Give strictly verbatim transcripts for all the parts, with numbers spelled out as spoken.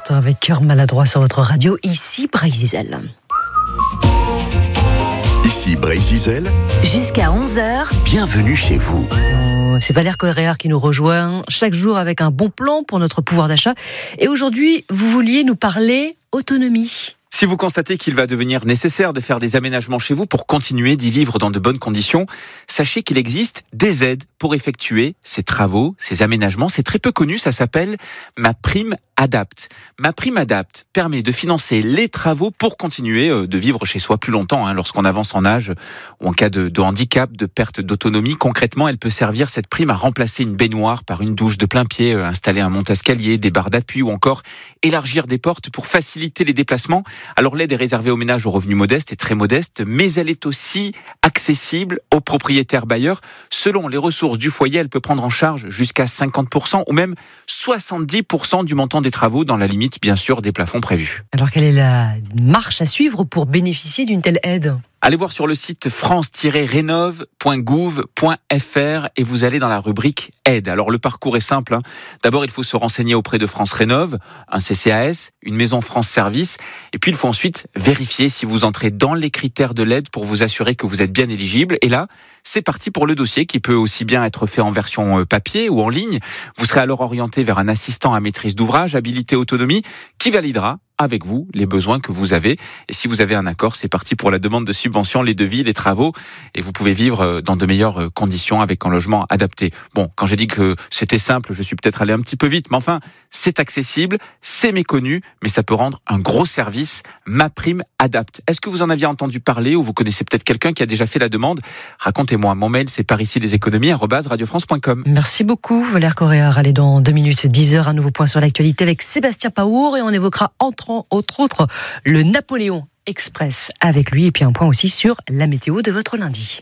l'instant avec Cœur Maladroit sur votre radio, ici Brésil. Ici Brésil. Jusqu'à onze heures. Bienvenue chez vous. Oh, c'est Valère Colréard qui nous rejoint chaque jour avec un bon plan pour notre pouvoir d'achat. Et aujourd'hui, vous vouliez nous parler autonomie. Si vous constatez qu'il va devenir nécessaire de faire des aménagements chez vous pour continuer d'y vivre dans de bonnes conditions, sachez qu'il existe des aides pour effectuer ces travaux, ces aménagements. C'est très peu connu, ça s'appelle MaPrimeAdapt. MaPrimeAdapt permet de financer les travaux pour continuer de vivre chez soi plus longtemps, hein, lorsqu'on avance en âge ou en cas de, de handicap, de perte d'autonomie. Concrètement, elle peut servir, cette prime, à remplacer une baignoire par une douche de plein pied, installer un monte-escalier, des barres d'appui ou encore élargir des portes pour faciliter les déplacements. Alors l'aide est réservée aux ménages aux revenus modestes et très modestes, mais elle est aussi accessible aux propriétaires bailleurs. Selon les ressources du foyer, elle peut prendre en charge jusqu'à cinquante pour cent ou même soixante-dix pour cent du montant des travaux, dans la limite bien sûr des plafonds prévus. Alors quelle est la marche à suivre pour bénéficier d'une telle aide ? Allez voir sur le site france tiret rénov point gouv point f r et vous allez dans la rubrique aide. Alors le parcours est simple, hein. D'abord, il faut se renseigner auprès de France Rénov, un C C A S, une maison France Service, et puis il faut ensuite vérifier si vous entrez dans les critères de l'aide pour vous assurer que vous êtes bien éligible. Et là, c'est parti pour le dossier qui peut aussi bien être fait en version papier ou en ligne. Vous serez alors orienté vers un assistant à maîtrise d'ouvrage, habilité autonomie, qui validera avec vous les besoins que vous avez. Et si vous avez un accord, c'est parti pour la demande de subvention, les devis, les travaux. Et vous pouvez vivre dans de meilleures conditions avec un logement adapté. Bon, quand j'ai dit que c'était simple, je suis peut-être allé un petit peu vite. Mais enfin, c'est accessible, c'est méconnu, mais ça peut rendre un gros service. MaPrimeAdapt. Est-ce que vous en aviez entendu parler ou vous connaissez peut-être quelqu'un qui a déjà fait la demande ? Racontez-moi. Mon mail, c'est par ici les économies arobase radio france point com. Merci beaucoup, Valère Colréard. Allez, dans deux minutes, dix heures, un nouveau point sur l'actualité avec Sébastien Paour et on évoquera entre Entre autres, le Napoléon Express avec lui et puis un point aussi sur la météo de votre lundi.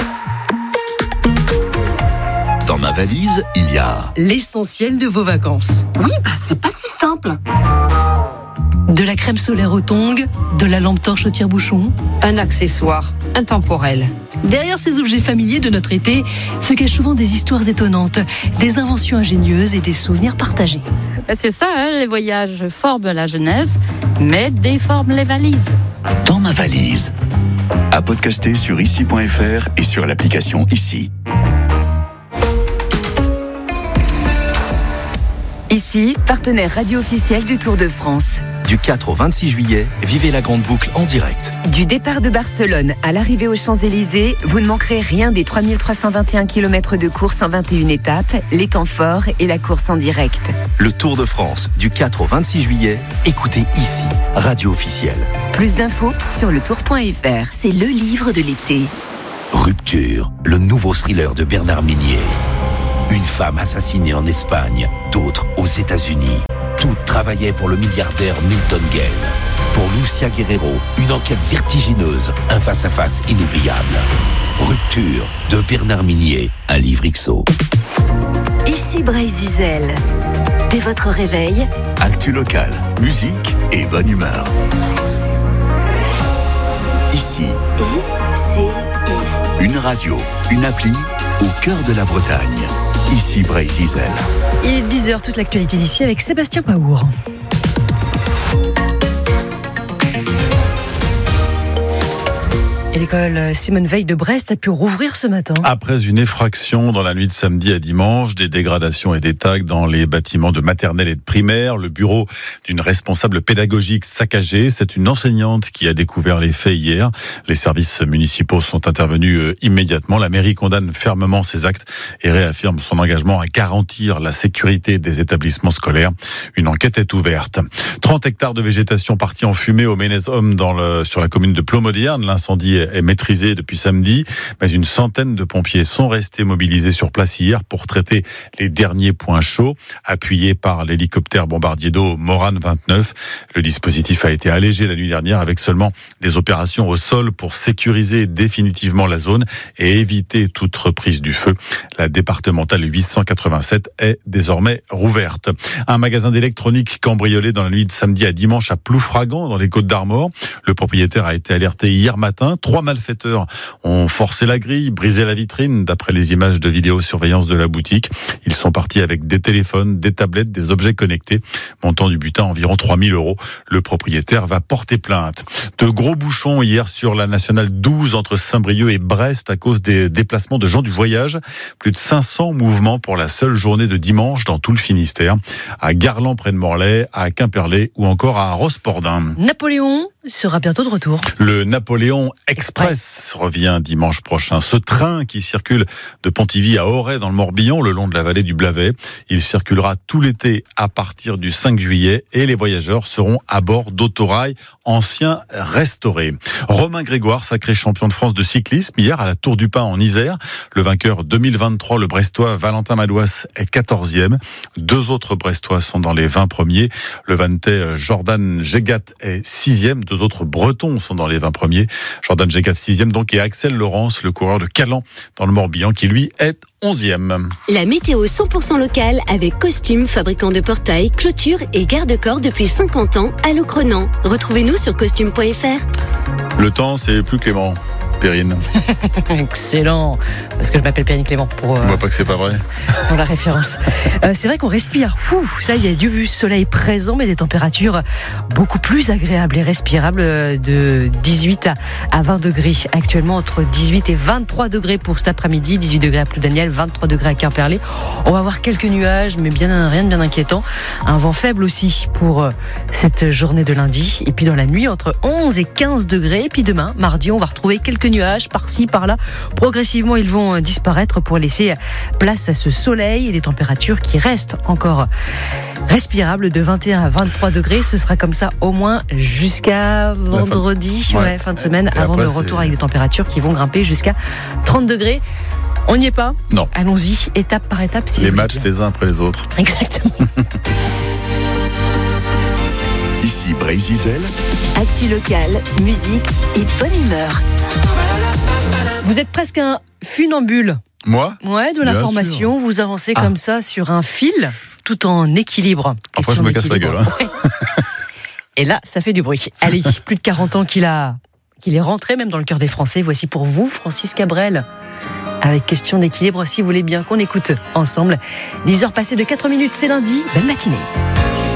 Dans ma valise, il y a l'essentiel de vos vacances. Oui, bah c'est pas si simple. De la crème solaire aux tongs, de la lampe torche au tire-bouchon. Un accessoire intemporel. Derrière ces objets familiers de notre été se cachent souvent des histoires étonnantes, des inventions ingénieuses et des souvenirs partagés. C'est ça, hein, les voyages forment la jeunesse, mais déforment les valises. Dans ma valise. À podcaster sur ici point f r et sur l'application Ici. Ici, partenaire radio officiel du Tour de France. Du quatre au vingt-six juillet, vivez la grande boucle en direct. Du départ de Barcelone à l'arrivée aux Champs-Élysées, vous ne manquerez rien des trois mille trois cent vingt et un kilomètres de course en vingt et une étapes, les temps forts et la course en direct. Le Tour de France, du quatre au vingt-six juillet, écoutez Ici, radio officielle. Plus d'infos sur le tour point f r. C'est le livre de l'été. Rupture, le nouveau thriller de Bernard Minier. Une femme assassinée en Espagne, d'autres aux États-Unis. Toutes travaillaient pour le milliardaire Milton Gale. Pour Lucia Guerrero, une enquête vertigineuse, un face-à-face inoubliable. Rupture de Bernard Minier, un livre X O. Ici Brésil. Dès votre réveil, Actu local, musique et bonne humeur. Ici, I C I. une radio, une appli au cœur de la Bretagne. Ici Brésil. Il est dix heures, toute l'actualité d'ici avec Sébastien Paour. Et l'école Simone Veil de Brest a pu rouvrir ce matin. Après une effraction dans la nuit de samedi à dimanche, des dégradations et des tags dans les bâtiments de maternelle et de primaire, le bureau d'une responsable pédagogique saccagé, c'est une enseignante qui a découvert les faits hier. Les services municipaux sont intervenus immédiatement. La mairie condamne fermement ces actes et réaffirme son engagement à garantir la sécurité des établissements scolaires. Une enquête est ouverte. trente hectares de végétation partis en fumée au Ménez-Homme dans le, sur la commune de Plomodierne. L'incendie est maîtrisé depuis samedi, mais une centaine de pompiers sont restés mobilisés sur place hier pour traiter les derniers points chauds, appuyés par l'hélicoptère bombardier d'eau Morane vingt-neuf. Le dispositif a été allégé la nuit dernière avec seulement des opérations au sol pour sécuriser définitivement la zone et éviter toute reprise du feu. La départementale huit cent quatre-vingt-sept est désormais rouverte. Un magasin d'électronique cambriolé dans la nuit de samedi à dimanche à Ploufragan, dans les Côtes-d'Armor. Le propriétaire a été alerté hier matin. Trois malfaiteurs ont forcé la grille, brisé la vitrine, d'après les images de vidéosurveillance de la boutique. Ils sont partis avec des téléphones, des tablettes, des objets connectés. Montant du butin environ trois mille euros. Le propriétaire va porter plainte. De gros bouchons hier sur la nationale douze entre Saint-Brieuc et Brest à cause des déplacements de gens du voyage. Plus de cinq cents mouvements pour la seule journée de dimanche dans tout le Finistère. À Garland près de Morlaix, à Quimperlé ou encore à Rospordin. Napoléon sera bientôt de retour. Le Napoléon Express revient dimanche prochain. Ce train qui circule de Pontivy à Auray dans le Morbihan, le long de la vallée du Blavet. Il circulera tout l'été à partir du cinq juillet et les voyageurs seront à bord d'autorails anciens restaurés. Romain Grégoire, sacré champion de France de cyclisme, hier à la Tour du Pin en Isère. Le vainqueur deux mille vingt-trois, le Brestois Valentin Madouas, est quatorzième. Deux autres Brestois sont dans les vingt premiers. Le Vantais Jordan Gégat est sixième. Deux autres Bretons sont dans les vingt premiers. Jordan Gégat sixième donc, et Axel Laurence, le coureur de Calan dans le Morbihan, qui lui est onzième. La météo cent pour cent locale avec Costume, fabricant de portails, clôtures et garde-corps depuis cinquante ans à Locronan. Retrouvez-nous sur costume point f r. Le temps, c'est plus clément. Perrine. Excellent. Parce que je m'appelle Perrine Clément pour, euh, On voit pas que c'est pas vrai. pour la référence. Euh, c'est vrai qu'on respire. Ouh, ça, il y a du soleil présent, mais des températures beaucoup plus agréables et respirables de dix-huit à vingt degrés. Actuellement, entre dix-huit et vingt-trois degrés pour cet après-midi. dix-huit degrés à Ploudaniel, vingt-trois degrés à Quimperlé. On va avoir quelques nuages, mais bien, rien de bien inquiétant. Un vent faible aussi pour cette journée de lundi. Et puis dans la nuit, entre onze et quinze degrés. Et puis demain, mardi, on va retrouver quelques nuages par-ci, par-là. Progressivement, ils vont disparaître pour laisser place à ce soleil et des températures qui restent encore respirables de vingt et un à vingt-trois degrés. Ce sera comme ça au moins jusqu'à vendredi, fin, ouais, ouais. fin de semaine, Et avant après, le retour c'est... avec des températures qui vont grimper jusqu'à trente degrés. On n'y est pas ? Non. Allons-y, étape par étape. Si les vous matchs voulez. les uns après les autres. Exactement. Ici Brésil. Actu locale, musique et bonne humeur. Vous êtes presque un funambule. Moi ? Ouais, de Bien l'information. Vous avancez Ah. comme ça sur un fil, tout en équilibre. Parfois, je Question me casse la d'équilibre. gueule. Hein. Et là, ça fait du bruit. Allez, plus de quarante ans qu'il a, qu'il est rentré même dans le cœur des Français. Voici pour vous, Francis Cabrel, avec question d'équilibre, si vous voulez bien qu'on écoute ensemble. dix heures passées de quatre minutes, c'est lundi. Belle matinée.